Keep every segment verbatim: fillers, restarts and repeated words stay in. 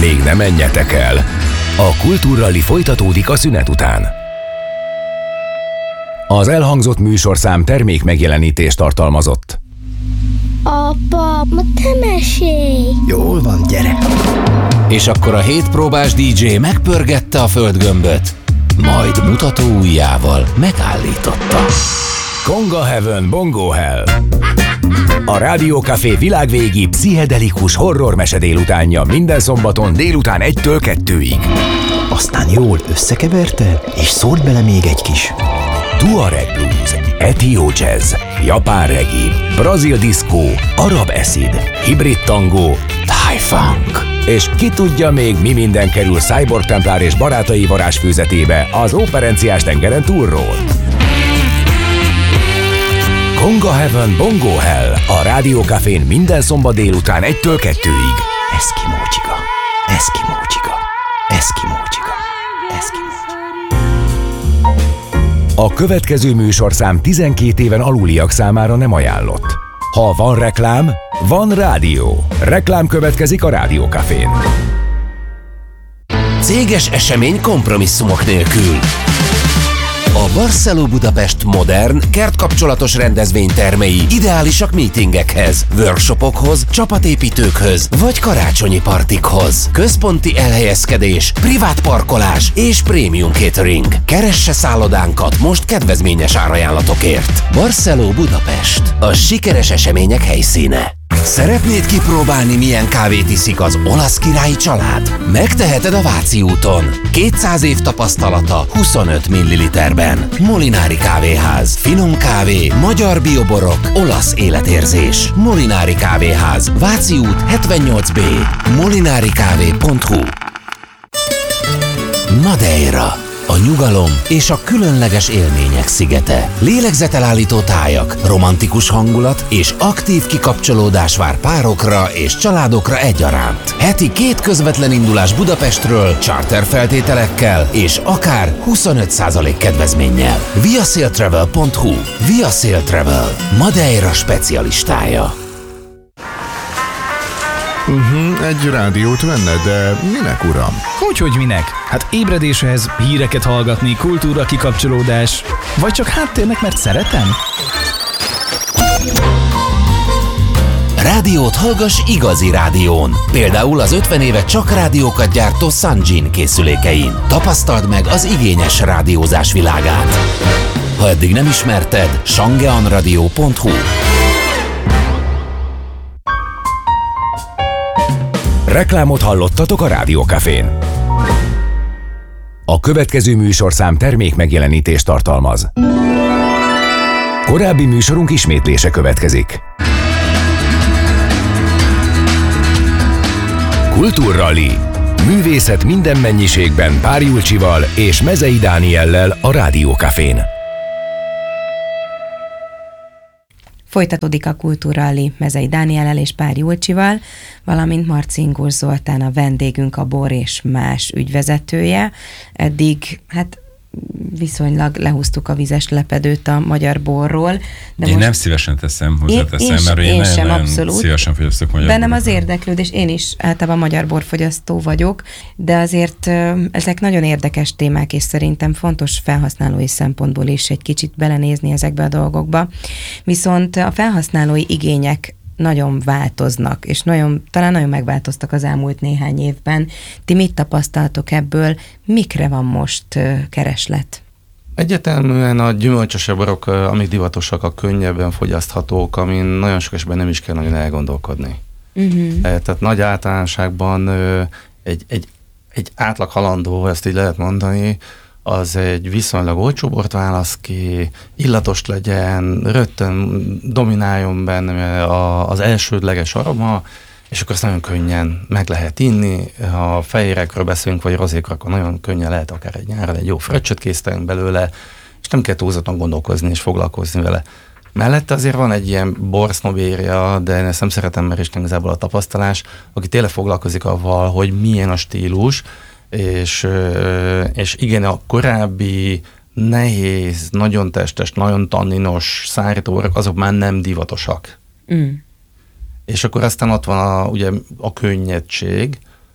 Még nem menjetek el. A Kultúrralli folytatódik a szünet után. Az elhangzott műsorszám termék megjelenítést tartalmazott. Apa, ma te mesélj! Jól van, gyere! És akkor a hétpróbás dé dzsé megpörgette a földgömböt, majd mutató ujjával megállította. Konga Heaven Bongo Hell. A Rádió Café világvégi pszichedelikus horror mese délutánja minden szombaton délután egytől kettőig. Aztán jól összekeverte, és szólt bele még egy kis Tuareg blues, etió jazz, japán reggae, brazil diszkó, arab acid, hibrid tangó, thai funk. És ki tudja még mi minden kerül Cyborg Templár és barátai varázsfőzetébe az Operenciás tengeren túlról. Konga Heaven Bongo Hell a Rádió Cafén minden szombat délután egytől kettőig. Eszkimó csiga, eszkimó csiga, eszkimó csiga, eszkimó csiga. A következő műsorszám tizenkét éven aluliak számára nem ajánlott. Ha van reklám, van rádió. Reklám következik a Rádió Cafén. Céges esemény kompromisszumok nélkül. A Barceló Budapest modern, kertkapcsolatos rendezvénytermei ideálisak meetingekhez, workshopokhoz, csapatépítőkhöz vagy karácsonyi partikhoz. Központi elhelyezkedés, privát parkolás és prémium catering. Keresse szállodánkat most kedvezményes árajánlatokért. Barceló Budapest, a sikeres események helyszíne. Szeretnéd kipróbálni, milyen kávét iszik az olasz királyi család? Megteheted a Váci úton. kétszáz év tapasztalata huszonöt milliliterben. Molinári kávéház. Finom kávé, magyar bioborok, olasz életérzés. Molinári kávéház. Váci út hetvennyolc bé. molinarikávé pont hu. Madeira. A nyugalom és a különleges élmények szigete. Lélegzetelállító tájak, romantikus hangulat és aktív kikapcsolódás vár párokra és családokra egyaránt. Heti két közvetlen indulás Budapestről, charter feltételekkel és akár huszonöt százalék kedvezménnyel. viasailtravel pont hu. Viasail Travel. Madeira specialistája. Uh-huh, egy rádiót venne, de minek, uram? Hogyhogy minek? Hát ébredéshez, híreket hallgatni, kultúra kikapcsolódás, vagy csak háttérnek, mert szeretem? Rádiót hallgass igazi rádión. Például az ötven éve csak rádiókat gyártó Sanjin készülékein. Tapasztald meg az igényes rádiózás világát. Ha eddig nem ismerted, shangeanradio pont hu. Reklámot hallottatok a Rádió Cafén. A következő műsorszám termék megjelenítést tartalmaz. Korábbi műsorunk ismétlése következik. Kultúrralli. Művészet minden mennyiségben Pár Julcsival és Mezei Dániellel a Rádió Cafén. Folytatódik a Kultúrralli Mezei Dániellel és Pár Julcsival, valamint Marcinkus Zoltán a vendégünk, a Bor és Más ügyvezetője. Eddig hát viszonylag lehúztuk a vizes lepedőt a magyar borról. De én most... nem szívesen teszem, hozzáteszem, én, mert én, én nagyon, sem, nagyon abszolút. szívesen fogyasztok magyar Bennem bort. az érdeklődés, én is általában magyar borfogyasztó vagyok, de azért ezek nagyon érdekes témák, és szerintem fontos felhasználói szempontból is egy kicsit belenézni ezekbe a dolgokba. Viszont a felhasználói igények nagyon változnak, és nagyon, talán nagyon megváltoztak az elmúlt néhány évben. Ti mit tapasztaltok ebből? Mikre van most kereslet? Egyértelműen a gyümölcsösebb borok, amik divatosak, a könnyebben fogyaszthatók, amin nagyon sok esetben nem is kell nagyon elgondolkodni. Uh-huh. Tehát nagy általánosságban egy, egy, egy átlag halandó, ezt így lehet mondani, az egy viszonylag olcsó bort válasz ki, illatos legyen, rögtön domináljon benne az elsődleges aroma, és akkor ezt nagyon könnyen meg lehet inni. Ha fehérekről beszélünk, vagy rozékról, akkor nagyon könnyen lehet akár egy nyáron egy jó fröccsöt készíteni belőle, és nem kell túlzottan gondolkozni és foglalkozni vele. Mellette azért van egy ilyen borsznobéria, de ezt nem szeretem, mert Isten igazából a tapasztalás, aki tényleg foglalkozik avval, hogy milyen a stílus, és, és igen, a korábbi nehéz, nagyon testes, nagyon tanninos szárítóborok, azok már nem divatosak. Mm. És akkor aztán ott van a, ugye a könnyedség,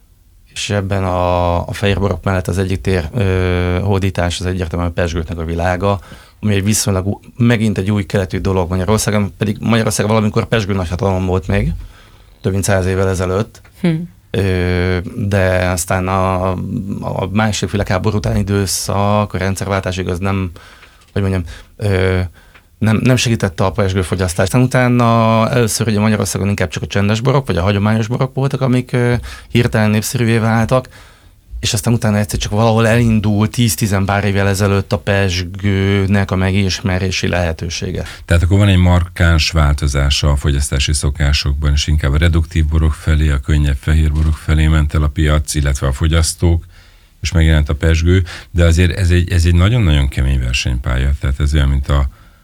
és ebben a, a fehérborok mellett az egyik tér ö, hódítás az egyértelműen a pezsgőknek a világa, ami egy viszonylag megint egy új keletű dolog Magyarországon, pedig Magyarország valamikor pezsgő nagyhatalom volt még, több mint száz évvel ezelőtt, hm. ö, de aztán a, a második világháború utáni időszak, a rendszerváltásig az nem, hogy mondjam, ö, nem, nem segítette a pezsgőfogyasztást. Aztán utána először ugye Magyarországon inkább csak a csendes borok, vagy a hagyományos borok voltak, amik ö, hirtelen népszerűvé váltak, és aztán utána egyszer csak valahol elindult tíz-tizen pár évvel ezelőtt a pezsgőnek a megismerési lehetősége. Tehát akkor van egy markáns változása a fogyasztási szokásokban, és inkább a reduktív borok felé, a könnyebb fehér borok felé ment el a piac, illetve a fogyasztók, és megjelent a pezsgő, de azért ez egy, ez egy nagyon-nagyon kemény versenypálya, tehát ez olyan, mint a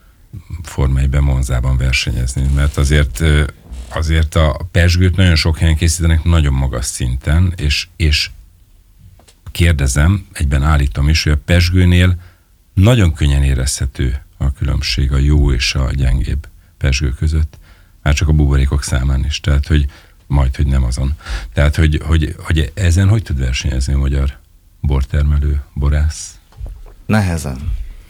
Forma egyben Monzában versenyezni, mert azért, azért a pezsgőt nagyon sok helyen készítenek nagyon magas szinten, és, és kérdezem, egyben állítom is, hogy a pezsgőnél nagyon könnyen érezhető a különbség a jó és a gyengébb pezsgő között, már csak a buborékok számán is, tehát hogy majd, hogy nem azon. Tehát, hogy, hogy, hogy ezen hogy tud versenyezni a magyar bortermelő, borász? Nehezen.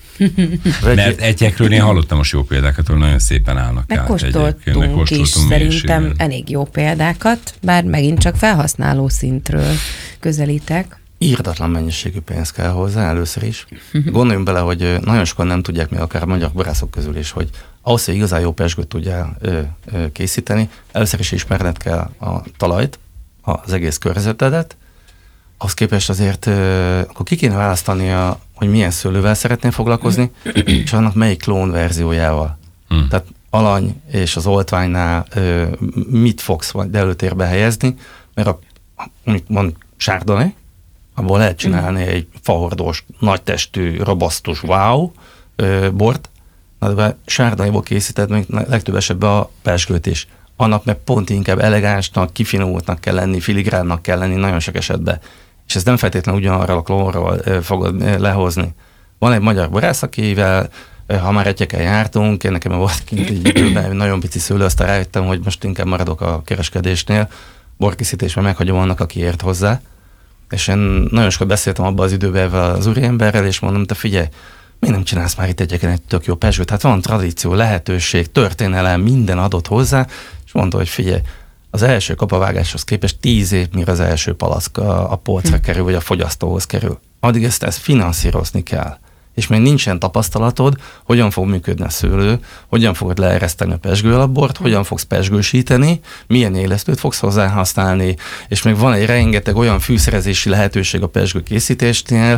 Mert egyekről én hallottam most jó példákat, ahol nagyon szépen állnak át. Megkóstoltunk is szerintem is, elég jó példákat, bár megint csak felhasználó szintről közelítek. Írdatlan mennyiségű pénz kell hozzá először is. Gondoljunk bele, hogy nagyon sokan nem tudják még akár a magyar borászok közül is, hogy ahhoz, hogy igazán jó pezsgőt tudjál ö, ö, készíteni, először is ismerned kell a talajt, az egész környezetedet, ahhoz képest azért ö, akkor ki kéne választani, a, hogy milyen szőlővel szeretnél foglalkozni, és annak melyik klón verziójával. Hmm. Tehát alany és az oltványnál ö, mit fogsz majd előtérbe helyezni, mert a, amit mond Chardonnay, abból lehet csinálni mm. egy fahordós, nagytestű, robosztus wow ö, bort, de Chardonnayból készített még legtöbb esetben a pezsgőt is. Annak meg pont inkább elegánsnak, kifinomultnak kell lenni, filigránnak kell lenni nagyon sok esetben. És ez nem feltétlenül ugyanarra a klónról ö, fogod ö, lehozni. Van egy magyar borász, akivel, ö, ha már egyekkel jártunk, én nekem volt kint egy időben nagyon pici szőlő, aztán rájöttem, hogy most inkább maradok a kereskedésnél, borkészítésben meghagyom annak, aki ért hozzá. És én nagyon sokat beszéltem abban az időben az úriemberrel, és mondom, te figyelj, miért nem csinálsz már itt egyeken egy tök jó pezsgőt? Hát van tradíció, lehetőség, történelem, minden adott hozzá, és mondta, hogy figyelj, az első kapavágáshoz képest tíz év, mire az első palack a, a polcra kerül, vagy a fogyasztóhoz kerül. Addig ezt, ezt finanszírozni kell. És még nincsen tapasztalatod, hogyan fog működni a szőlő, hogyan fogod leereszteni a pezsgőalapbort, hogyan fogsz pezsgősíteni, milyen élesztőt fogsz hozzá használni, és még van egy rengeteg olyan fűszerezési lehetőség a pezsgő készítésnél,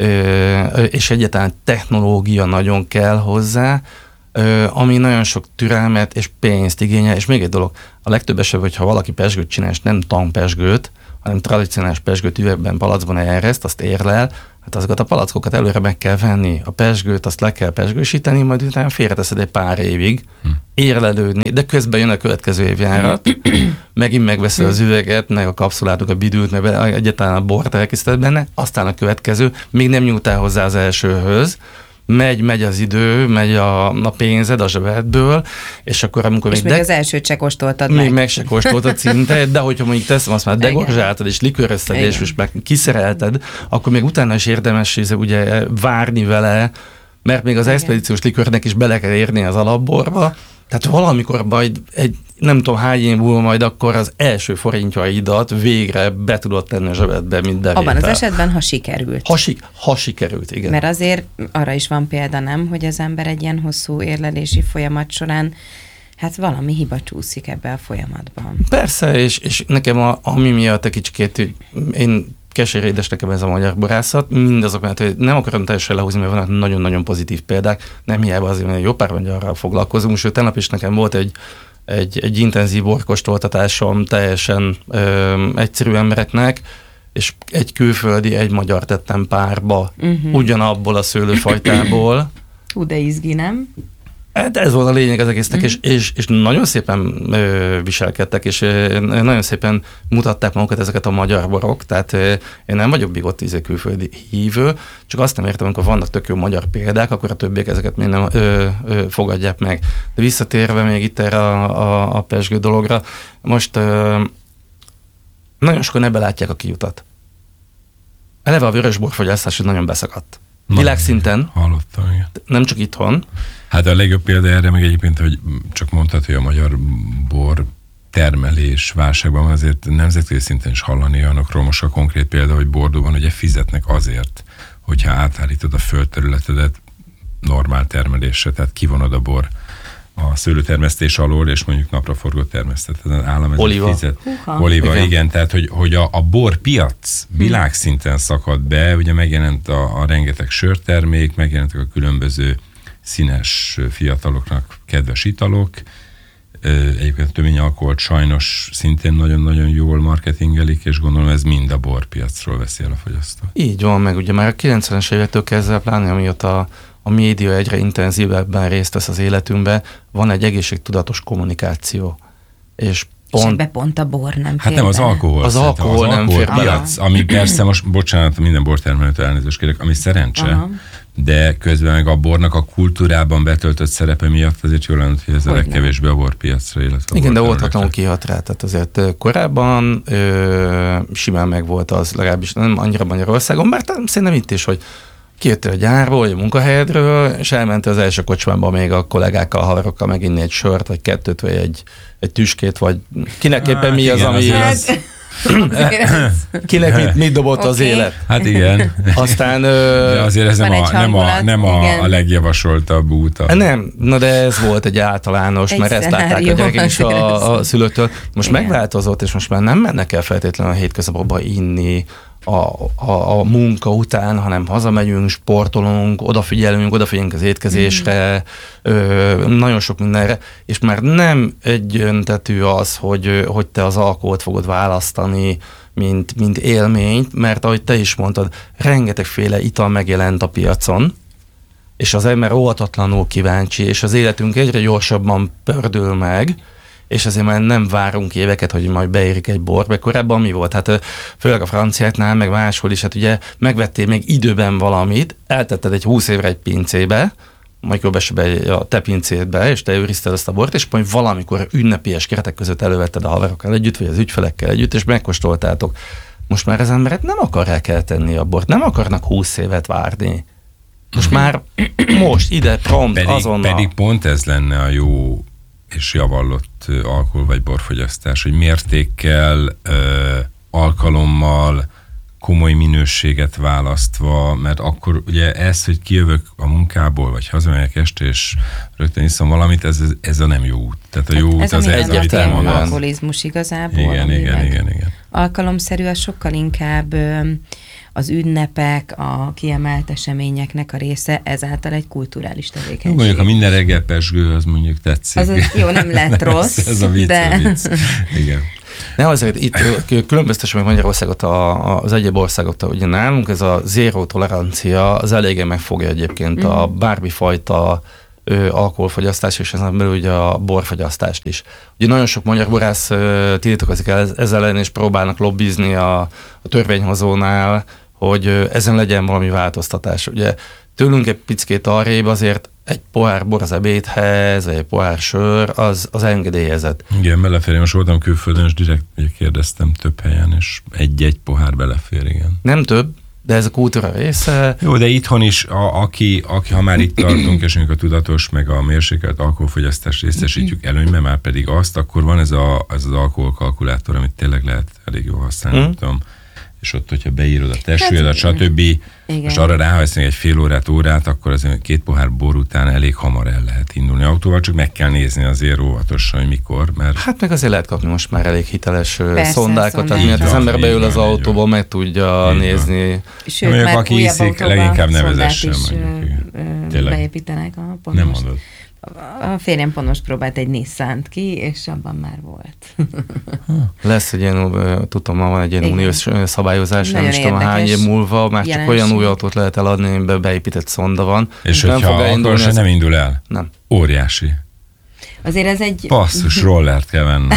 és egyáltalán technológia nagyon kell hozzá, ami nagyon sok türelmet és pénzt igényel, és még egy dolog, a legtöbb esetben, hogyha valaki pezsgőt csinál, és nem tanpezsgőt, hanem tradicionális pezsgőt üvegben, palackban ereszt, azt érlel, hát azokat a palackokat előre meg kell venni, a pezsgőt azt le kell pezsgősíteni, majd utána félreteszed egy pár évig, hm. érlelődni, de közben jön a következő évjárat, megint megveszed az üveget, meg a kapszulátok, a bidült, meg egyáltalán a bort elkészíted benne, aztán a következő, még nem nyújtál hozzá az elsőhöz, megy, megy az idő, megy a, a pénzed a zsebedből, és akkor amikor és még... még de, az elsőt se kóstoltad még meg. meg se kóstoltad szinte, de hogyha mondjuk teszem, azt már degorzsáltad, és likőrözted, és most meg kiszerelted, akkor még utána is érdemes ugye várni vele, mert még az igen. expedíciós likőrnek is bele kell érni az alapborba, tehát valamikor majd egy nem tudom hány év múlva majd akkor az első forintjaidat végre be tudod tenni a zsebedbe, mint bevétel. Abban az esetben, ha sikerült. Ha, si- ha sikerült, igen. Mert azért arra is van példa, nem, hogy az ember egy ilyen hosszú érlelési folyamat során hát valami hiba csúszik ebbe a folyamatban. Persze, és, és nekem a, ami miatt egy kicsikét, én kesérédes nekem ez a magyar borászat, mindazok, mert hogy nem akarom teljesen lehúzni, mert vannak nagyon-nagyon pozitív példák, nem hiába azért, mert jó pár magyarral foglalkozunk, sőt, tegnap is nekem volt egy egy, egy intenzív borkóstoltatásom teljesen ö, egyszerű embereknek, és egy külföldi, egy magyar tettem párba, uh-huh. ugyanabból a szőlőfajtából. Hú, de izgi, nem? De ez volt a lényeg az egésznek, uh-huh. és, és, és nagyon szépen ö, viselkedtek, és ö, nagyon szépen mutatták magukat ezeket a magyar borok, tehát ö, én nem vagyok bigott ízé külföldi hívő, csak azt nem értem, amikor vannak tök jó magyar példák, akkor a többiek ezeket még nem ö, ö, fogadják meg. De visszatérve még itt erre a, a, a pezsgő dologra, most ö, nagyon sokan ebbe látják a kiutat. eleve a vörösborfogyasztás nagyon beszakadt. Világszinten. Hallottam, igen. Nem csak itthon. Hát a legjobb példa erre meg egyébként, hogy csak mondtad, hogy a magyar bor termelés válságban van, azért nemzetközi szinten is hallani olyanokról. Most a konkrét példa, hogy Bordeauxban ugye fizetnek azért, hogyha átállítod a földterületedet normál termelésre, tehát kivonod a bor a szőlőtermesztés alól, és mondjuk napraforgó termeszteted. Az állam Oliva. Fizet. Oliva, igen. igen, tehát hogy, hogy a, a borpiac világszinten szakadt be, ugye megjelent a, a rengeteg sörtermék, megjelentek a különböző színes fiataloknak kedves italok, egyébként a töményalkoholt sajnos szintén nagyon-nagyon jól marketingelik, és gondolom ez mind a borpiacról veszi el a fogyasztó. Így van, meg ugye már a kilencvenes évektől kezdve, pláne amióta a média egyre intenzívebben részt vesz az életünkbe, van egy egészségtudatos kommunikáció. És pont, és ebbe pont a bor nem fér Hát nem, az alkohol. Az alkohol az nem alkohol fér piac, ami persze most, bocsánat, minden bortermelőtől elnézést kérek, ami szerencse, aha, de közben meg a bornak a kultúrában betöltött szerepe miatt azért jól lenne, hogy ez a legkevésbé a borpiacra, illetve igen, de oltatlanul kihat rá. Tehát azért korábban ö, simán megvolt az, legalábbis nem annyira Magyarországon, mert szerintem itt is, hogy kijöttél a gyárból, vagy a munkahelyedről, és elmentél az első kocsmába még a kollégákkal, haverokkal meginni egy sört, vagy kettőt, vagy egy, egy tüskét, vagy kinek éppen mi az, ami... Kinek mit, mit dobott okay. az élet. Hát igen. Aztán... De azért ez nem a, nem a, nem a, a legjavasoltabb út. A... Nem, na de ez volt egy általános, egy mert ezt látták a gyerekek is a, a szülőtől. Most igen. megváltozott, és most már nem mennek el feltétlenül a hétköznapokba inni, A, a, a munka után, hanem hazamegyünk, sportolunk, odafigyelünk, odafigyelünk az étkezésre, mm. ö, nagyon sok mindenre, és már nem egyöntetű az, hogy, hogy te az alkoholt fogod választani, mint, mint élményt, mert ahogy te is mondtad, rengetegféle ital megjelent a piacon, és az ember óvatatlanul kíváncsi, és az életünk egyre gyorsabban pördül meg, és azért már nem várunk éveket, hogy majd beérik egy bor, mert korábban mi volt? Hát főleg a franciáknál, meg máshol is, hát ugye megvettél még időben valamit, eltetted egy húsz évre egy pincébe, majd jobb esetben a te pincédbe, és te őrizted ezt a bort, és majd valamikor ünnepélyes keretek között elővetted a haverokkal együtt, vagy az ügyfelekkel együtt, és megkóstoltátok. Most már az emberek nem akarják eltenni a bort, nem akarnak húsz évet várni. Most már most ide prompt pedig, azonnal. Pedig pont ez lenne a jó és javallott alkohol vagy borfogyasztás, hogy mértékkel, ö, alkalommal, komoly minőséget választva, mert akkor ugye ez, hogy kijövök a munkából, vagy hazamegyek este, és rögtön iszom valamit, ez, ez a nem jó út. Tehát a jó út ez az a ez, amit elmondasz. alkoholizmus igazából. Igen, igen, igen, igen. Alkalomszerű, az sokkal inkább ö, az ünnepek, a kiemelt eseményeknek a része, ezáltal egy kulturális tevékenység. Mondjuk, ha minden reggel pesgő, az mondjuk tetszik. Az, az jó, nem lett rossz. ez, ez a vicc, de... a vicc. Igen. Ne, azért itt különböztessük meg Magyarországot a, az egyéb országoktól. Ugye nálunk ez a zéró tolerancia az eléggé megfogja egyébként mm. a bármifajta ö, alkoholfogyasztás, és ezen belül ugye a borfogyasztást is. Ugye nagyon sok magyar borász tiltakozik ezzel ellen, és próbálnak lobbizni a, a törvényhozónál, hogy ezen legyen valami változtatás. Ugye tőlünk egy picit arrébb azért egy pohár bor az ebédhez, vagy egy pohár sör, az, az engedélyezett. Igen, belefér. Most voltam külföldön, és direkt kérdeztem több helyen, és egy-egy pohár belefér, igen. Nem több, de ez a kultúra része. Jó, de itthon is, a, aki, aki, ha már itt tartunk, és a tudatos, meg a mérsékelt alkoholfogyasztást részesítjük előnyben, már pedig azt, akkor van ez, a, ez az alkoholkalkulátor, amit tényleg lehet elég jól használni, mm. nem tudom. És ott, hogyha beírod a testsúlyodat, stb. És arra ráhagysz egy fél órát, órát, akkor azért két pohár bor után elég hamar el lehet indulni autóval, csak meg kell nézni azért óvatosan, hogy mikor, mert... Hát meg azért lehet kapni most már elég hiteles persze, szondákat, tehát miért az ember beül az autóba, meg tudja nézni. Sőt, mondjuk, aki hiszik, leginkább nevezessen. Beépítenek a pontos. Nem mondod. A férjem pont most próbált egy Nissan-t ki, és abban már volt. Lesz egy ilyen, tudom, ma van egy ilyen uniós szabályozás, nagyon nem is tudom hány év múlva, már csak olyan új autót lehet eladni, amiben beépített szonda van. És hogyha akkor se nem indul el? Nem. Óriási. azért ez egy... Passzus, rollert kell vennem.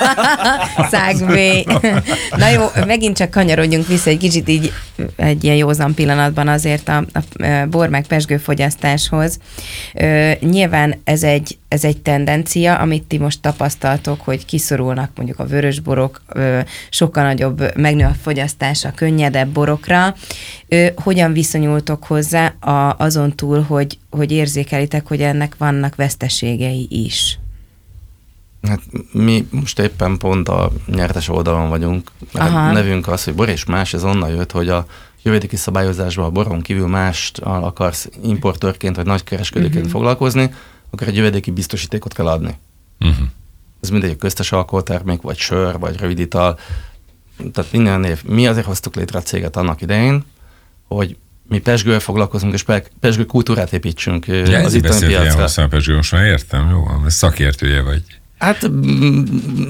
Szágvé. Na jó, megint csak kanyarodjunk vissza egy kicsit így egy ilyen józan pillanatban azért a, a bor meg pezsgőfogyasztáshoz. Ö, nyilván ez egy, ez egy tendencia, amit ti most tapasztaltok, hogy kiszorulnak mondjuk a vörösborok, ö, sokkal nagyobb megnő a fogyasztás a könnyedebb borokra. Ö, hogyan viszonyultok hozzá a, azon túl, hogy, hogy érzékelitek, hogy ennek vannak veszteségei is? Hát mi most éppen pont a nyertes oldalon vagyunk. A nevünk az, hogy bor és más, ez onnan jött, hogy a jövedéki szabályozásban a boron kívül mást akarsz importőrként vagy nagykereskedőként uh-huh. foglalkozni, akkor egy jövedéki biztosítékot kell adni. Uh-huh. Ez mindegy, köztes alkoholtermék, vagy sör, vagy rövidital. Tehát minden név. Mi azért hoztuk létre a céget annak idején, hogy mi pezsgővel foglalkozunk, és pezsgő kultúrát építsünk ja, az itteni piacra. Ja, pezsgő, most már értem, jó, szakértője vagy. Hát m-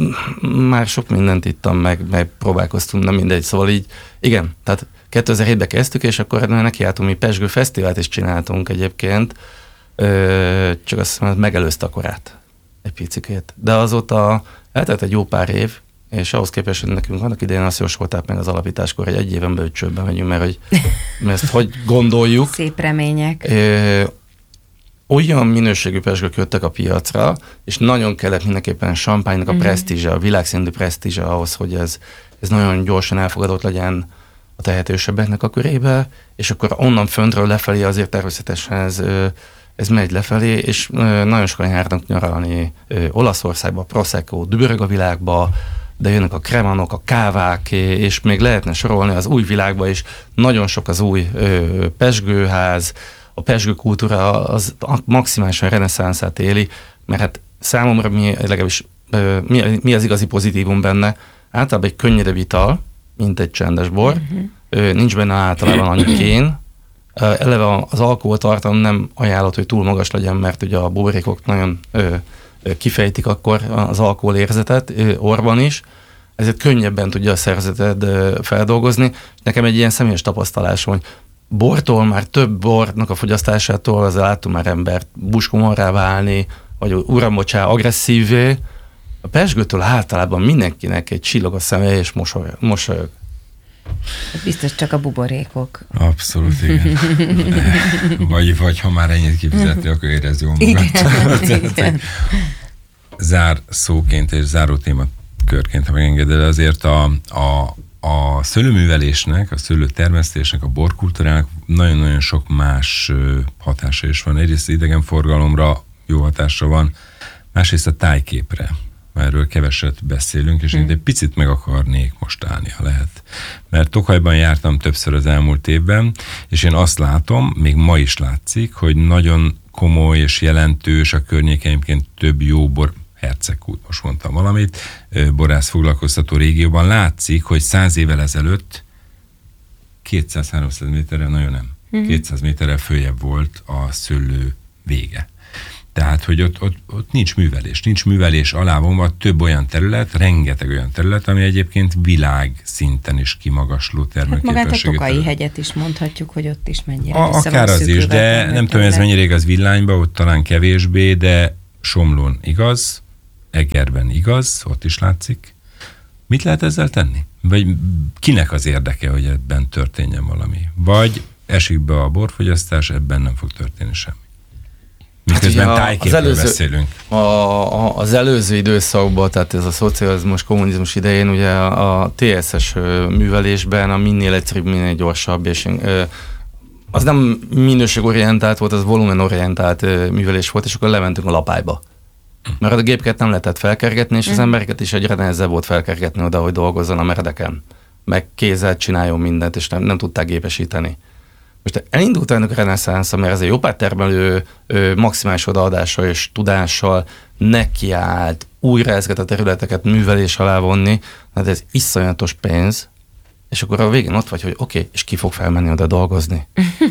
már sok mindent ittam, meg, meg próbálkoztunk, nem mindegy, szóval így, igen, tehát kétezer-hétben kezdtük, és akkor nekiálltunk, mi Pezsgő Fesztivált is csináltunk egyébként, ö, csak azt hiszem, megelőzte a korát egy picikét. De azóta eltelt egy jó pár év, és ahhoz képest, hogy nekünk annak idején azt jósolták meg az alapításkor, hogy egy éven belül csődbe megyünk, mert hogy mert ezt hogy gondoljuk. Szép remények. Ö, olyan minőségű pezsgők jöttek a piacra, és nagyon kellett mindenképpen champagne-nak a uh-huh. presztízse, a világszintű presztízse ahhoz, hogy ez, ez nagyon gyorsan elfogadott legyen a tehetősebbeknek a körébe, és akkor onnan föntről lefelé azért természetesen ez, ez megy lefelé, és nagyon sokan járnak nyaralni Olaszországba, Prosecco, dübörög a világba, de jönnek a kremanok, a kávák, és még lehetne sorolni az új világba is. Nagyon sok az új pezsgőház, a pezsgő kultúra az maximálisan reneszánszát éli, mert hát számomra mi, legalábbis mi, mi az igazi pozitívum benne, általában egy könnyedebb ital, mint egy csendes bor, uh-huh. nincs benne általában annyi kén, eleve az alkoholtartalom nem ajánlott, hogy túl magas legyen, mert ugye a borékok nagyon ö, ö, kifejtik akkor az alkoholérzetet ö, orban is, ezért könnyebben tudja a szervezeted ö, feldolgozni. Nekem egy ilyen személyes tapasztalásom, hogy bortól, már több bornak a fogyasztásától az láttunk már embert buskomorrá válni, vagy uram, bocsá, agresszívvé. A pezsgőtől általában mindenkinek egy csillog a szeme és mosolyog. mosolyog. Biztos csak a buborékok. Abszolút, igen. vagy, vagy ha már ennyit kifizeti, akkor érez jól magát. Zár szóként és záró témakörként, ha megengeded, azért a, a A szőlőművelésnek, a szőlőtermesztésnek, a borkultúrának nagyon-nagyon sok más hatása is van. Egyrészt idegenforgalomra jó hatása van, másrészt a tájképre. Erről keveset beszélünk, és hmm. én egy picit meg akarnék most állni, ha lehet. Mert Tokajban jártam többször az elmúlt évben, és én azt látom, még ma is látszik, hogy nagyon komoly és jelentős a környékeimként több jó bor, Hercegkút, most mondtam valamit, borász foglalkoztató régióban látszik, hogy száz évvel ezelőtt kétszáz-háromszáz méterre, nagyon nem, uh-huh. kétszáz méterrel följebb volt a szőlő vége. Tehát, hogy ott, ott, ott nincs művelés. Nincs művelés alá vonva több olyan terület, rengeteg olyan terület, ami egyébként világ szinten is kimagasló termelőképességet. Hát magát a Tokai hegyet is mondhatjuk, hogy ott is mennyire a, akár az is, de nem tudom, ez mennyire igaz Villányba, ott talán kevésbé, de Somlón igaz, Egerben igaz, ott is látszik. Mit lehet ezzel tenni? Vagy kinek az érdeke, hogy ebben történjen valami? Vagy esik be a borfogyasztás, ebben nem fog történni semmi. Miközben hát, tájképről beszélünk. A, a, az előző időszakban, tehát ez a szocializmus, kommunizmus idején, ugye a té es es művelésben a minél egyszerűbb, minél gyorsabb, és az nem minőségorientált volt, az volumenorientált művelés volt, és akkor lementünk a lapályba. Mert a gépeket nem lehetett felkergetni, és az embereket is egyre nehezebb volt felkergetni oda, hogy dolgozzon a meredeken. Meg kézzel csináljon mindent, és nem, nem tudták gépesíteni. Most elindult ennek a reneszánsz, mert ez egy jó pár termelő ö, maximális odaadással és tudással nekiállt újra ezeket a területeket művelés alá vonni, hát ez iszonyatos pénz, és akkor a végén ott vagy, hogy oké, okay, és ki fog felmenni oda dolgozni.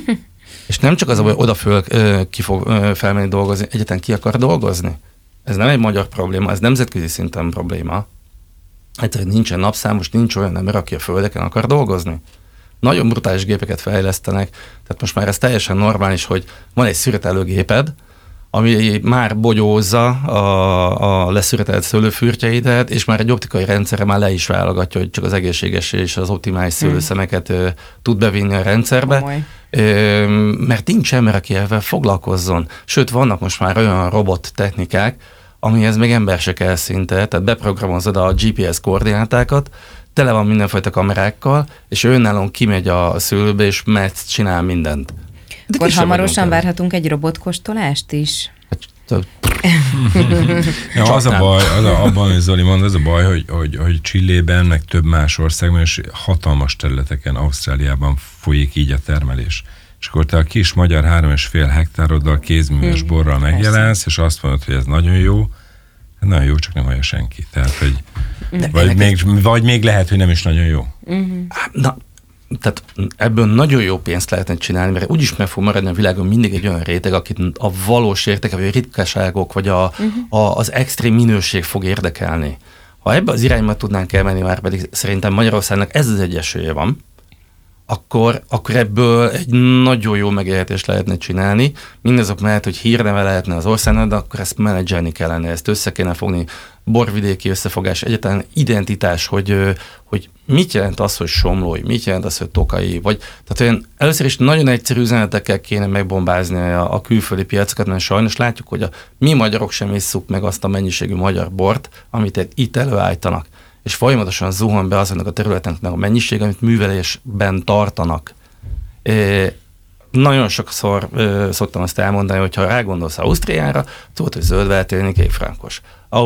És nem csak az, hogy oda föl, ö, ki fog ö, felmenni dolgozni, egyáltalán ki akar dolgozni. Ez nem egy magyar probléma, ez nemzetközi szinten probléma. Hát nincsen napszámos, nincs olyan ember, aki a földeken akar dolgozni. Nagyon brutális gépeket fejlesztenek, tehát most már ez teljesen normális, hogy van egy szüretelőgéped, ami már bogyózza a, a leszüretelt szőlőfürtjeidet, és már egy optikai rendszerre már le is válogatja, hogy csak az egészséges és az optimális szőlőszemeket mm. tud bevinni a rendszerbe. Komoly. Mert nincs ember, aki ezzel foglalkozzon. Sőt, vannak most már olyan robot technikák, amihez még ember se kell szinte, tehát beprogramozod a gé pé es koordinátákat, tele van mindenfajta kamerákkal, és ő önállóan kimegy a szőlőbe, és mehet, csinál mindent. De akkor hamarosan várhatunk egy robotkóstolást is? ja, az a baj, az a, abban, hogy Zoli mond, az a baj, hogy, hogy, hogy Chilében, meg több más országban, és hatalmas területeken, Ausztráliában folyik így a termelés. És akkor te a kis magyar három és fél hektároddal, kézműves borral megjelensz, és azt mondod, hogy ez nagyon jó, hát nagyon jó, csak nem hallja senki. Tehát, hogy vagy még, vagy még lehet, hogy nem is nagyon jó. Uh-huh. Na, tehát ebből nagyon jó pénzt lehetne csinálni, mert úgyis meg fog maradni a világon mindig egy olyan réteg, akit a valós értéke, vagy a ritkaságok, vagy a, uh-huh. a, az extrém minőség fog érdekelni. Ha ebbe az irányba tudnánk elmenni, már pedig szerintem Magyarországnak ez az egy esélye van, akkor, akkor ebből egy nagyon jó megélhetést lehetne csinálni. Mindazok mellett, hogy hírneve lehetne az országnak, de akkor ezt menedzselni kellene, ezt össze kéne fogni, borvidéki összefogás, egyáltalán identitás, hogy, hogy mit jelent az, hogy Somlói, mit jelent az, hogy Tokai, vagy tehát olyan először is nagyon egyszerű üzenetekkel kéne megbombázni a, a külföldi piacokat, mert sajnos látjuk, hogy a mi magyarok sem isszuk meg azt a mennyiségű magyar bort, amit itt előállítanak, és folyamatosan zuhan be azoknak a területeknek a mennyiség, amit művelésben tartanak. É, nagyon sokszor ö, szoktam azt elmondani, hogy ha rágondolsz Ausztriára, tudod, hogy zöldveltélni kékfrankos.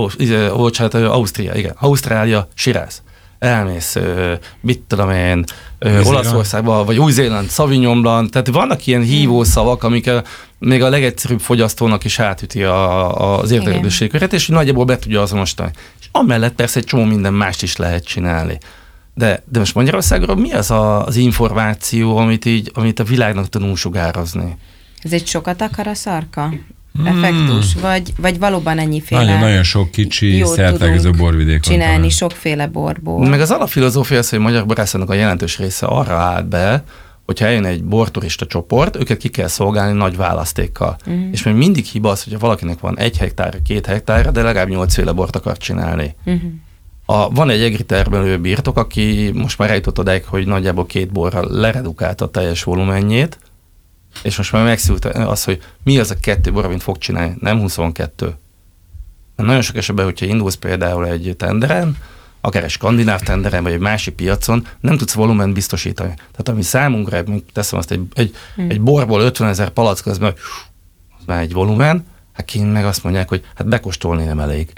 Ausztria, igen. Ausztrália, Shiraz. Elmész, ö, mit tudom én, ö, Olaszországba, vagy Új-Zéland, Sauvignon Blanc, tehát vannak ilyen hívószavak, amik a, még a legegyszerűbb fogyasztónak is átüti a, a, az érdeklődőségkörét, és nagyjából be tudja azonosítani. És amellett persze egy csomó minden mást is lehet csinálni. De, de most Magyarországról mi az a, az információ, amit, így, amit a világnak tudunk sugározni? Ez egy sokat akar a szarka? Effektus? Vagy, vagy valóban ennyiféle... Nagyon-nagyon sok kicsi, szerteágazó borvidék csinálni van sokféle borból. Meg az alapfilozófia az, hogy a magyar borászatnak a jelentős része arra állt be, hogyha eljön egy borturista csoport, őket ki kell szolgálni nagy választékkal. Uh-huh. És még mindig hiba az, hogyha valakinek van egy hektár, két hektár, de legalább nyolcféle bort akar csinálni. Uh-huh. A, van egy egri termelő birtok, aki most már eljutott odáig, hogy nagyjából két borral leredukálta a teljes volumenjét, és most már megszűnt az, hogy mi az a kettő bor, amit fog csinálni, nem huszonkettő. Mert nagyon sok esetben, hogyha indulsz például egy tenderen, akár egy skandináv tenderen, vagy egy másik piacon, nem tudsz volument biztosítani. Tehát ami számunkra, teszem azt, egy, egy, hmm. egy borból ötvenezer palack, az már, az már egy volumen, hát kint meg azt mondják, hogy hát bekóstolni nem elég.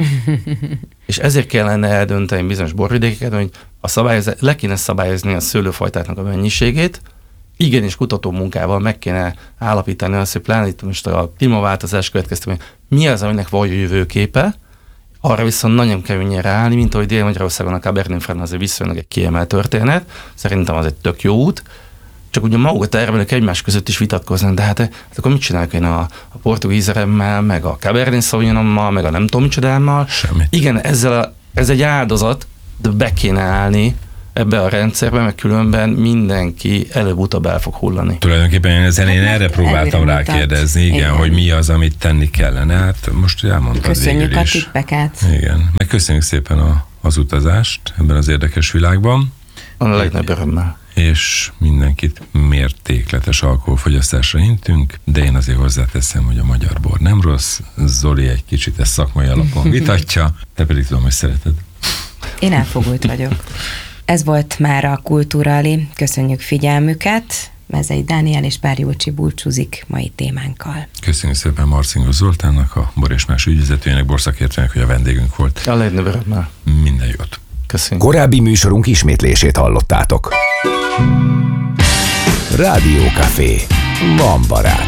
És ezért kellene eldönteni bizonyos borvidékeket, hogy a szabályozás, le kéne szabályozni a szőlőfajtáknak a mennyiségét, igenis kutató munkával meg kéne állapítani azt, hogy pláne itt most a klímaváltozás következtében mi az, aminek van jövőképe, arra viszont nagyon könnyű ráállni, mint ahogy Dél-Magyarországon a Cabernet Franc azért viszonylag egy kiemelt történet, szerintem az egy tök jó út, csak ugye maguk a termelők egymás között is vitatkoznak, de hát, hát akkor mit csinálok én a, a portugízeremmel, meg a Cabernet Sauvignonmal, meg a nem tudom micsodámmal. Semmit. Igen, ezzel a, ez egy áldozat, de be kéne állni ebbe a rendszerbe, mert különben mindenki előbb-utóbb el fog hullani. Tulajdonképpen én ezen én erre próbáltam rákérdezni, igen, igen, hogy mi az, amit tenni kellene. Hát most elmondtad köszönjük végül is. Köszönjük a tippeket. Igen, meg köszönjük szépen a, az utazást ebben az érdekes világban. A legnagyobb örömmel. És mindenkit mértékletes alkoholfogyasztásra intünk, de én azért hozzáteszem, hogy a magyar bor nem rossz, Zoli egy kicsit ezt szakmai alapon vitatja, te pedig tudom, hogy szereted. Én elfogult vagyok. Ez volt már a Kultúrali. Köszönjük figyelmüket. Mezei Dániel és Pár Júlcsi búcsúzik mai témánkkal. Köszönjük szépen Marcingos Zoltánnak, a Bor és Más ügyvezetőjének, borszakértőnek, hogy a vendégünk volt. A legnagyobb örömmel. Minden jót. Köszönjük. Korábbi műsorunk ismétlését hallottátok. Rádió Café. Van barát.